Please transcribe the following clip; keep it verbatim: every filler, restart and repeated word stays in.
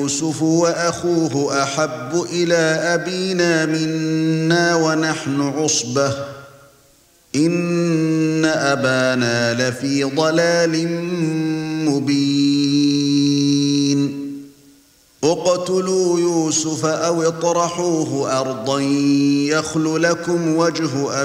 يوسف وأخوه أحب إلى أبينا منا ونحن عصبة إن أبانا لفي ضلال مبين اقتلوا يوسف أو اطرحوه أرضا يخل لكم وجه